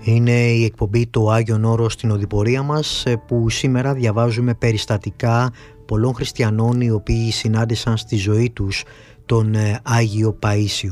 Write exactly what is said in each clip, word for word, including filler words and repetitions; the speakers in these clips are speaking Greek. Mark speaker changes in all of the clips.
Speaker 1: Είναι η εκπομπή «Το Άγιον Όρος» στην οδηπορία μας, που σήμερα διαβάζουμε περιστατικά πολλών χριστιανών οι οποίοι συνάντησαν στη ζωή τους τον Άγιο Παΐσιο.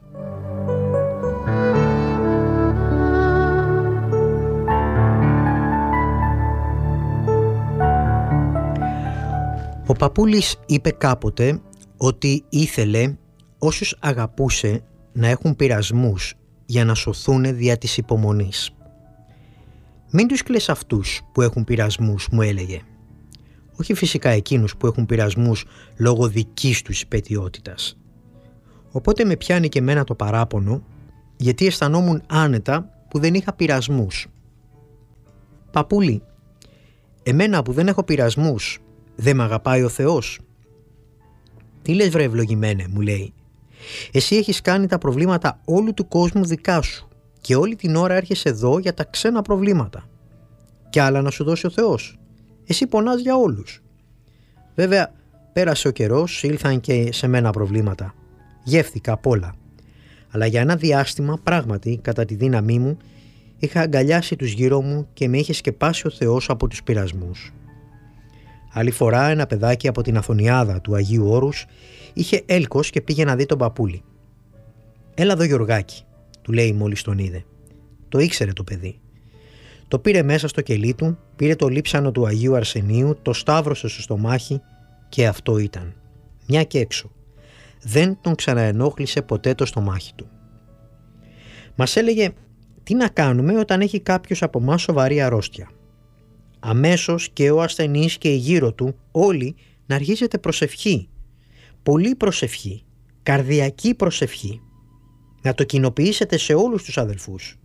Speaker 1: Ο παππούλης είπε κάποτε ότι ήθελε όσους αγαπούσε να έχουν πειρασμούς για να σωθούν δια της υπομονής. «Μην τους κλαις αυτούς που έχουν πειρασμούς», μου έλεγε. Όχι φυσικά εκείνους που έχουν πειρασμούς λόγω δικής τους υπαιτιότητας. Οπότε με πιάνει και εμένα το παράπονο, γιατί αισθανόμουν άνετα που δεν είχα πειρασμούς. «Παππούλη, εμένα που δεν έχω πειρασμούς, δεν μ' αγαπάει ο Θεός?» «Τι λες βρε ευλογημένε», μου λέει. «Εσύ έχεις κάνει τα προβλήματα όλου του κόσμου δικά σου και όλη την ώρα έρχεσαι εδώ για τα ξένα προβλήματα. Κι άλλα να σου δώσει ο Θεός. Εσύ πονάς για όλους». Βέβαια, πέρασε ο καιρός, ήλθαν και σε μένα προβλήματα. Γεύθηκα απ' όλα. Αλλά για ένα διάστημα, πράγματι, κατά τη δύναμή μου, είχα αγκαλιάσει τους γύρω μου και με είχε σκεπάσει ο Θεός από τους πειρασμούς. Άλλη φορά ένα παιδάκι από την Αθωνιάδα του Αγίου Όρους είχε έλκος και πήγε να δει τον παππούλη. «Έλα εδώ Γιωργάκη», του λέει μόλις τον είδε. Το ήξερε το παιδί. Το πήρε μέσα στο κελί του, πήρε το λείψανο του Αγίου Αρσενίου, το σταύρωσε στο στομάχι και αυτό ήταν. Μια και έξω. Δεν τον ξαναενόχλησε ποτέ το στομάχι του. Μας έλεγε τι να κάνουμε όταν έχει κάποιος από εμάς σοβαρή αρρώστια. Αμέσως και ο ασθενής και οι γύρω του όλοι να αρχίζετε προσευχή. Πολύ προσευχή. Καρδιακή προσευχή. Να το κοινοποιήσετε σε όλους τους αδελφούς.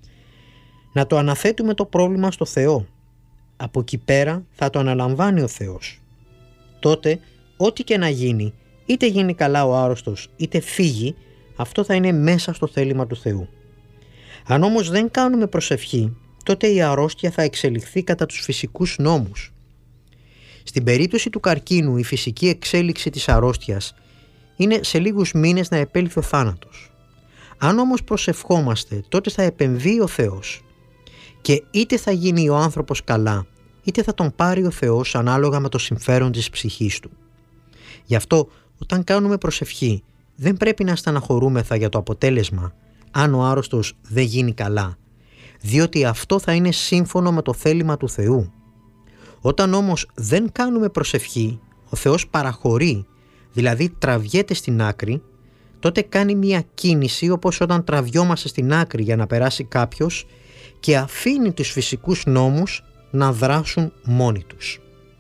Speaker 1: Να το αναθέτουμε το πρόβλημα στο Θεό. Από εκεί πέρα θα το αναλαμβάνει ο Θεός. Τότε ό,τι και να γίνει, είτε γίνει καλά ο άρρωστος είτε φύγει, αυτό θα είναι μέσα στο θέλημα του Θεού. Αν όμως δεν κάνουμε προσευχή, τότε η αρρώστια θα εξελιχθεί κατά τους φυσικούς νόμους. Στην περίπτωση του καρκίνου, η φυσική εξέλιξη της αρρώστιας είναι σε λίγους μήνες να επέλθει ο θάνατος. Αν όμως προσευχόμαστε, τότε θα επεμβεί ο Θεός και είτε θα γίνει ο άνθρωπος καλά, είτε θα τον πάρει ο Θεός ανάλογα με το συμφέρον της ψυχής του. Γι' αυτό, όταν κάνουμε προσευχή, δεν πρέπει να στεναχωρούμεθα για το αποτέλεσμα αν ο άρρωστος δεν γίνει καλά, διότι αυτό θα είναι σύμφωνο με το θέλημα του Θεού. Όταν όμως δεν κάνουμε προσευχή, ο Θεός παραχωρεί, δηλαδή τραβιέται στην άκρη, τότε κάνει μια κίνηση όπως όταν τραβιόμαστε στην άκρη για να περάσει κάποιος και αφήνει τους φυσικούς νόμους να δράσουν μόνοι τους.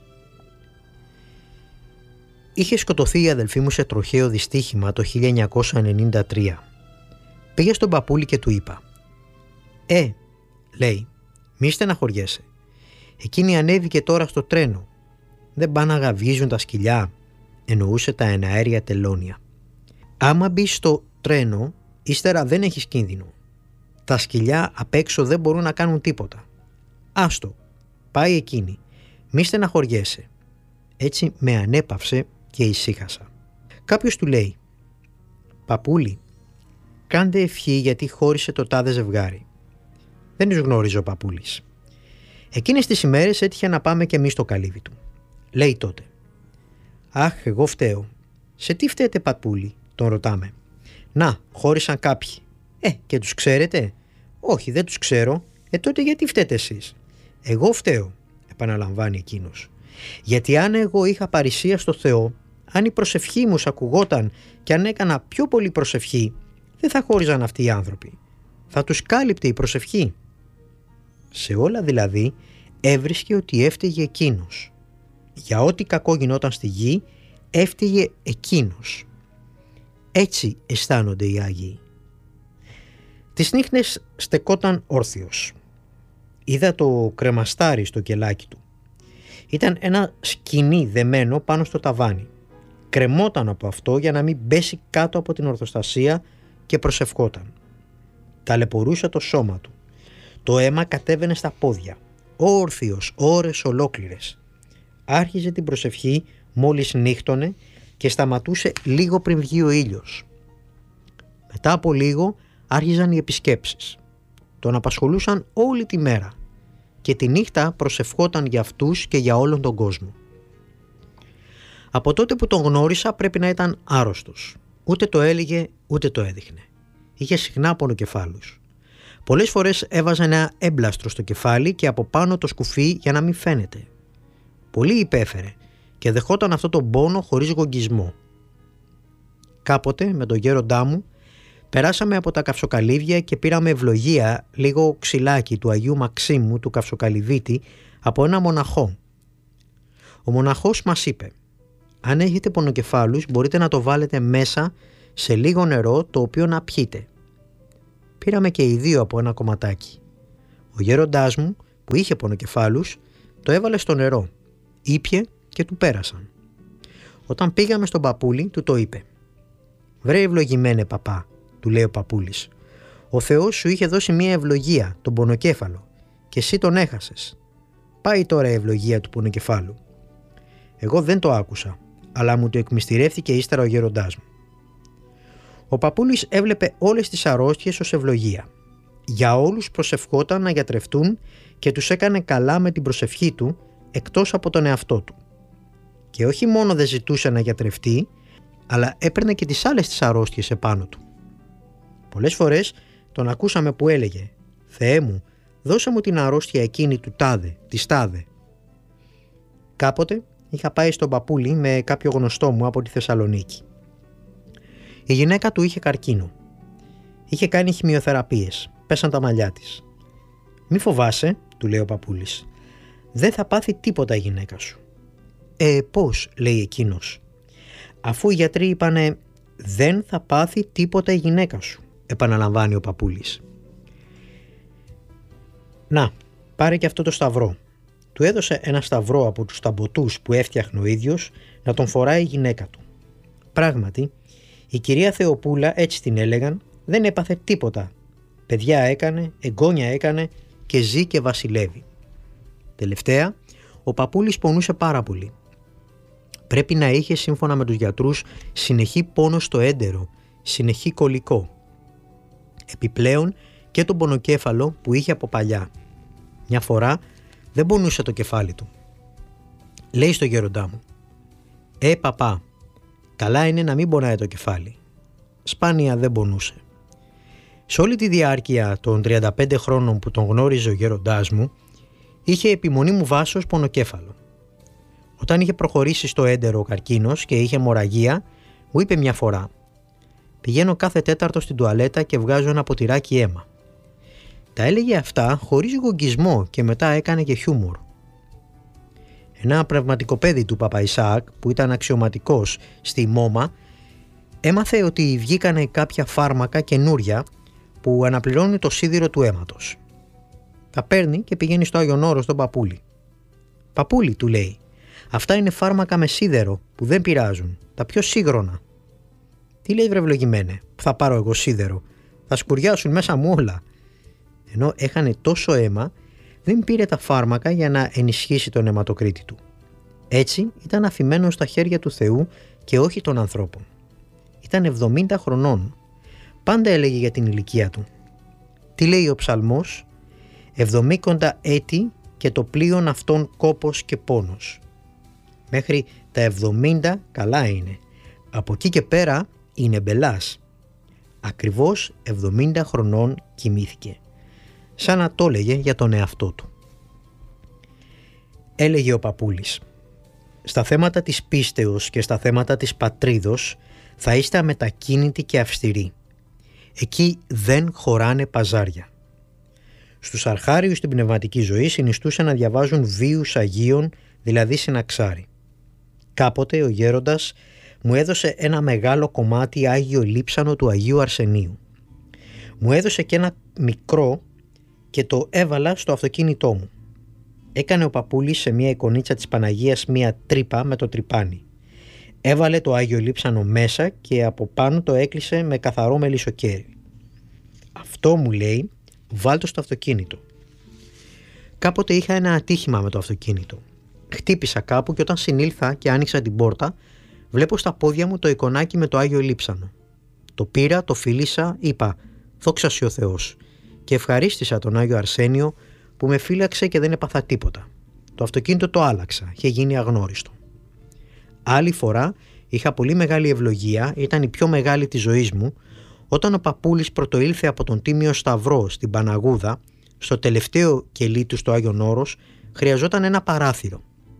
Speaker 1: Είχε σκοτωθεί η αδελφή μου σε τροχαίο δυστύχημα το χίλια εννιακόσια ενενήντα τρία. Πήγε στον παππούλη και του είπα «Ε», λέει, «μη στεναχωριέσαι. Εκείνη ανέβηκε τώρα στο τρένο. Δεν πάνε να γαβγίζουν τα σκυλιά», εννοούσε τα εναέρια τελώνια. «Άμα μπει στο τρένο, ύστερα δεν έχεις κίνδυνο. Τα σκυλιά απ' έξω δεν μπορούν να κάνουν τίποτα. Άστο, πάει εκείνη. Μη στεναχωριέσαι». Έτσι με ανέπαυσε και ησύχασα. Κάποιος του λέει «Παππούλη, κάντε ευχή γιατί χώρισε το τάδε ζευγάρι». «Δεν τους γνώριζε ο παππούλης». Εκείνες τις ημέρες έτυχε να πάμε και εμείς στο καλύβι του. Λέει τότε «Αχ, εγώ φταίω». «Σε τι φταίτε παππούλη?» τον ρωτάμε. «Να, χώρισαν κάποιοι». «Ε, και τους ξέρετε?» «Όχι, δεν τους ξέρω». «Ε, τότε γιατί φταίτε εσείς?» «Εγώ φταίω», επαναλαμβάνει εκείνος. «Γιατί αν εγώ είχα παρησία στο Θεό, αν η προσευχή μου ακουγόταν και αν έκανα πιο πολύ προσευχή, δεν θα χώριζαν αυτοί οι άνθρωποι. Θα τους κάλυπτε η προσευχή». Σε όλα δηλαδή έβρισκε ότι έφταιγε εκείνος. Για ό,τι κακό γινόταν στη γη, έφταιγε εκείνος. Έτσι αισθάνονται οι Άγιοι. Τις νύχτες στεκόταν όρθιος. Είδα το κρεμαστάρι στο κελάκι του. Ήταν ένα σκοινί δεμένο πάνω στο ταβάνι. Κρεμόταν από αυτό για να μην πέσει κάτω από την ορθοστασία και προσευχόταν. Ταλαιπωρούσε το σώμα του. Το αίμα κατέβαινε στα πόδια. Όρθιος ώρες ολόκληρες. Άρχιζε την προσευχή μόλις νύχτωνε και σταματούσε λίγο πριν βγει ο ήλιος. Μετά από λίγο άρχιζαν οι επισκέψεις. τον απασχολούσαν όλη τη μέρα και τη νύχτα προσευχόταν για αυτούς και για όλον τον κόσμο. Από τότε που τον γνώρισα πρέπει να ήταν άρρωστος. Ούτε το έλεγε ούτε το έδειχνε. Είχε συχνά πονοκεφάλους. Πολλές φορές έβαζε ένα έμπλαστρο στο κεφάλι και από πάνω το σκουφί για να μην φαίνεται. Πολύ υπέφερε και δεχόταν αυτό τον πόνο χωρίς γογγισμό. Κάποτε με τον γέροντά μου περάσαμε από τα Καυσοκαλύβια και πήραμε ευλογία, λίγο ξυλάκι του Αγίου Μαξίμου του Καυσοκαλυβίτη, από ένα μοναχό. Ο μοναχός μας είπε: αν έχετε πονοκεφάλους μπορείτε να το βάλετε μέσα σε λίγο νερό το οποίο να πιείτε. Πήραμε και οι δύο από ένα κομματάκι. Ο γέροντάς μου που είχε πονοκεφάλους το έβαλε στο νερό, ήπιε και του πέρασαν. Όταν πήγαμε στον παππούλη του το είπε: βρε ευλογημένε παπά, του λέει ο παππούλης, ο Θεός σου είχε δώσει μια ευλογία, τον πονοκέφαλο, και εσύ τον έχασες. Πάει τώρα η ευλογία του πονοκεφάλου. Εγώ δεν το άκουσα, αλλά μου το εκμυστηρεύτηκε ύστερα ο γέροντάς μου. Ο παππούλης έβλεπε όλες τις αρρώστιες ως ευλογία. Για όλους προσευχόταν να γιατρευτούν και τους έκανε καλά με την προσευχή του, εκτός από τον εαυτό του. Και όχι μόνο δεν ζητούσε να γιατρευτεί, αλλά έπαιρνε και τις άλλες τις αρρώστιες επάνω του. Πολλές φορές τον ακούσαμε που έλεγε: «Θεέ μου, δώσε μου την αρρώστια εκείνη του τάδε, της τάδε». Κάποτε είχα πάει στον παππούλη με κάποιο γνωστό μου από τη Θεσσαλονίκη. Η γυναίκα του είχε καρκίνο. Είχε κάνει χημειοθεραπείες, πέσαν τα μαλλιά της. «Μη φοβάσαι», του λέει ο παππούλης, «δεν θα πάθει τίποτα η γυναίκα σου». «Ε, πώς», λέει εκείνος. «Αφού οι γιατροί είπανε δεν θα πάθει τίποτα η γυναίκα σου», επαναλαμβάνει ο παππούλης. «Να, πάρε και αυτό το σταυρό». Του έδωσε ένα σταυρό από τους ταμποτούς που έφτιαχνε ο ίδιος να τον φοράει η γυναίκα του. Πράγματι, η κυρία Θεοπούλα, έτσι την έλεγαν, δεν έπαθε τίποτα. Παιδιά έκανε, εγγόνια έκανε και ζει και βασιλεύει. Τελευταία, ο παππούλης πονούσε πάρα πολύ. Πρέπει να είχε, σύμφωνα με τους γιατρούς, συνεχή πόνο στο έντερο, συνεχή κολικό. Επιπλέον και τον πονοκέφαλο που είχε από παλιά. Μια φορά δεν πονούσε το κεφάλι του. Λέει στο γέροντά μου: «Ε, παπά, καλά είναι να μην πονάει το κεφάλι». Σπάνια δεν πονούσε. Σε όλη τη διάρκεια των τριάντα πέντε χρόνων που τον γνώριζε ο γέροντάς μου, είχε επιμονή μου βάσος πονοκέφαλο. Όταν είχε προχωρήσει στο έντερο ο καρκίνος και είχε αιμορραγία, μου είπε μια φορά: «Πηγαίνω κάθε τέταρτο στην τουαλέτα και βγάζω ένα ποτηράκι αίμα». Τα έλεγε αυτά χωρίς γογγισμό και μετά έκανε και χιούμορ. Ένα πνευματικό παιδί του Παπα Ισαάκ που ήταν αξιωματικός στη ΜΟΜΑ έμαθε ότι βγήκανε κάποια φάρμακα καινούρια που αναπληρώνουν το σίδηρο του αίματος. Τα παίρνει και πηγαίνει στο Άγιον Όρος στον παππούλη. «Παππούλη», του λέει, «αυτά είναι φάρμακα με σίδερο που δεν πειράζουν, τα πιο σύγχρονα». «Τι λέει, βρε ευλογημένε, που θα πάρω εγώ σίδερο, θα σκουριάσουν μέσα μου όλα». Ενώ έχανε τόσο αίμα, δεν πήρε τα φάρμακα για να ενισχύσει τον αιματοκρίτη του. Έτσι ήταν αφημένος στα χέρια του Θεού και όχι των ανθρώπων. Ήταν εβδομήντα χρονών. Πάντα έλεγε για την ηλικία του. Τι λέει ο ψαλμός? «Εβδομήκοντα έτη και το πλοίον αυτών κόπος και πόνος». Μέχρι τα εβδομήντα καλά είναι. Από εκεί και πέρα είναι μπελάς. Ακριβώς εβδομήντα χρονών κοιμήθηκε. Σαν να το έλεγε για τον εαυτό του. Έλεγε ο παππούλης: «Στα θέματα της πίστεως και στα θέματα της πατρίδος θα είστε αμετακίνητοι και αυστηροί. Εκεί δεν χωράνε παζάρια». Στους αρχάριους στην πνευματική ζωή συνιστούσε να διαβάζουν βίους Αγίων, δηλαδή συναξάρι. Κάποτε ο γέροντας μου έδωσε ένα μεγάλο κομμάτι Άγιο Λείψανο του Αγίου Αρσενίου. Μου έδωσε και ένα μικρό και το έβαλα στο αυτοκίνητό μου. Έκανε ο παππούλης σε μια εικονίτσα της Παναγίας μια τρύπα με το τρυπάνι. Έβαλε το Άγιο Λείψανο μέσα και από πάνω το έκλεισε με καθαρό μελισσοκέρι. «Αυτό», μου λέει, «βάλ' το στο αυτοκίνητο». Κάποτε είχα ένα ατύχημα με το αυτοκίνητο. Χτύπησα κάπου και όταν συνήλθα και άνοιξα την πόρτα, βλέπω στα πόδια μου το εικονάκι με το Άγιο Λείψανο. Το πήρα, το φίλησα, είπα «Δόξα σοι ο Θεός», και ευχαρίστησα τον Άγιο Αρσένιο που με φύλαξε και δεν έπαθα τίποτα. Το αυτοκίνητο το άλλαξα, είχε γίνει αγνώριστο. Άλλη φορά είχα πολύ μεγάλη ευλογία, ήταν η πιο μεγάλη της ζωής μου, όταν ο παππούλης πρωτοήλθε από τον Τίμιο Σταυρό στην Παναγούδα, στο τελευταίο κελί του στο Άγιον Όρος, χρειαζόταν ένα παράθυρο.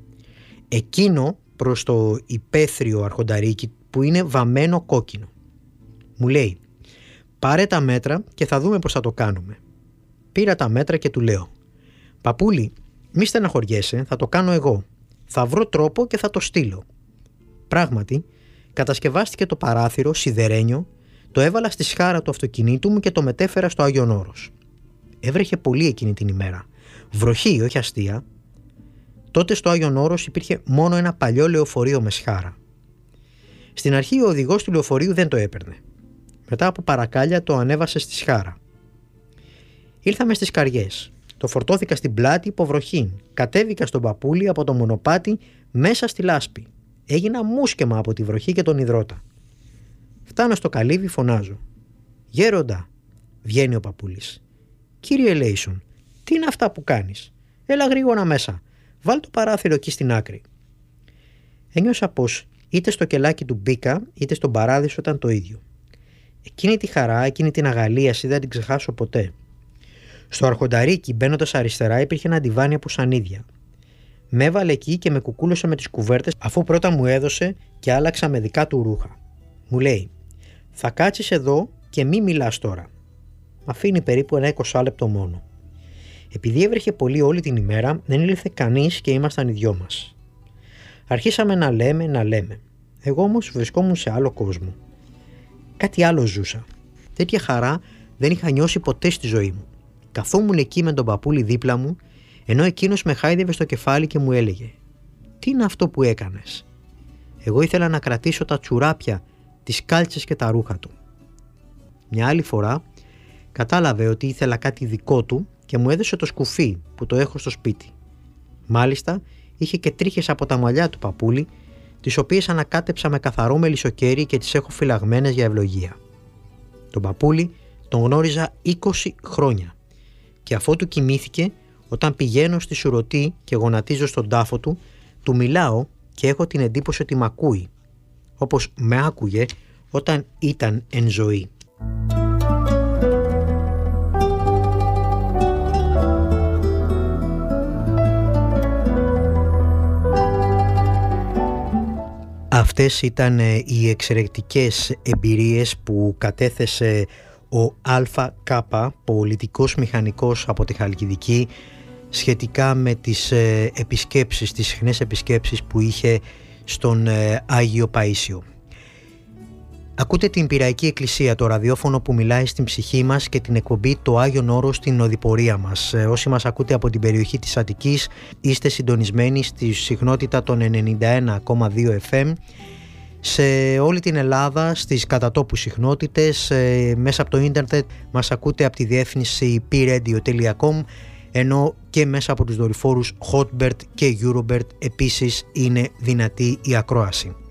Speaker 1: Εκείνο προς το υπαίθριο αρχονταρίκι που είναι βαμμένο κόκκινο. Μου λέει, πάρε τα μέτρα και θα δούμε πώς θα το κάνουμε. Πήρα τα μέτρα και του λέω, παππούλη, μη στεναχωριέσαι, θα το κάνω εγώ. Θα βρω τρόπο και θα το στείλω. Πράγματι, κατασκευάστηκε το παράθυρο σιδερένιο, το έβαλα στη σχάρα του αυτοκινήτου μου και το μετέφερα στο Άγιον Όρος. Έβρεχε πολύ εκείνη την ημέρα. Βροχή, όχι αστεία. Τότε στο Άγιον Όρος υπήρχε μόνο ένα παλιό λεωφορείο με σχάρα. Στην αρχή ο οδηγός του λεωφορείου δεν το έπαιρνε. Μετά από παρακάλια το ανέβασε στη σχάρα. Ήλθαμε στις Καριές. Το φορτώθηκα στην πλάτη υπό βροχή. Κατέβηκα στον παππούλη από το μονοπάτι μέσα στη λάσπη. Έγινα μουσκεμα από τη βροχή και τον υδρότα. Φτάνω στο καλύβι, φωνάζω. Γέροντα, βγαίνει ο παππούλης. Κύριε Λέισον, τι είναι αυτά που κάνεις? Έλα γρήγορα μέσα. Βάλ το παράθυρο εκεί στην άκρη. Ένιωσα πως είτε στο κελάκι του μπήκα, είτε στον παράδεισο ήταν το ίδιο. Εκείνη τη χαρά, εκείνη την αγαλίαση δεν την ξεχάσω ποτέ. Στο αρχονταρίκι, μπαίνοντας αριστερά, υπήρχε ένα ντιβάνι από σανίδια. Με έβαλε εκεί και με κουκούλωσε με τις κουβέρτες, αφού πρώτα μου έδωσε και άλλαξα με δικά του ρούχα. Μου λέει, θα κάτσεις εδώ και μη μιλάς τώρα. Μ' αφήνει περίπου ένα εικοσάλεπτο μόνο. Επειδή έβρεχε πολύ όλη την ημέρα, δεν ήλθε κανείς και ήμασταν οι δυο μας. Αρχίσαμε να λέμε, να λέμε. Εγώ όμως βρισκόμουν σε άλλο κόσμο. Κάτι άλλο ζούσα. Τέτοια χαρά δεν είχα νιώσει ποτέ στη ζωή μου. Καθόμουν εκεί με τον παππούλη δίπλα μου, ενώ εκείνος με χάιδευε στο κεφάλι και μου έλεγε «Τι είναι αυτό που έκανες?» Εγώ ήθελα να κρατήσω τα τσουράπια, τις κάλτσες και τα ρούχα του. Μια άλλη φορά κατάλαβε ότι ήθελα κάτι δικό του και μου έδωσε το σκουφί που το έχω στο σπίτι. Μάλιστα είχε και τρίχες από τα μαλλιά του παππούλη, τις οποίες ανακάτεψα με καθαρό μελισσοκέρι και τις έχω φυλαγμένες για ευλογία. Τον παππούλη τον γνώριζα είκοσι χρόνια και αφότου κοιμήθηκε, όταν πηγαίνω στη σουρωτή και γονατίζω στον τάφο του, του μιλάω και έχω την εντύπωση ότι μ' ακούει, όπως με άκουγε όταν ήταν εν ζωή. Αυτές ήταν οι εξαιρετικές εμπειρίες που κατέθεσε ο ΑΚ, πολιτικός μηχανικός από τη Χαλκιδική, σχετικά με τις επισκέψεις, τις συχνές επισκέψεις που είχε στον Άγιο Παΐσιο. Ακούτε την Πειραϊκή Εκκλησία, το ραδιόφωνο που μιλάει στην ψυχή μας, και την εκπομπή «Το Άγιον Όρος στην οδηπορία μας». Όσοι μας ακούτε από την περιοχή της Αττικής, είστε συντονισμένοι στη συχνότητα των ενενήντα ένα κόμμα δύο εφ εμ. Σε όλη την Ελλάδα, στις κατατόπου συχνότητες, μέσα από το ίντερνετ μας ακούτε από τη διεύθυνση πι ρέιντιο τελεία κομ, ενώ και μέσα από τους δορυφόρους Hotbird και Eurobird επίσης είναι δυνατή η ακρόαση.